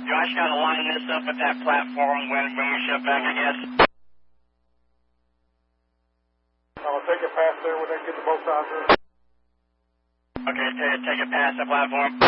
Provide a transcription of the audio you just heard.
Josh got to line this up at that platform when we shut back, I guess. I'll take it past there when they get to both sides. Okay, take it past the platform.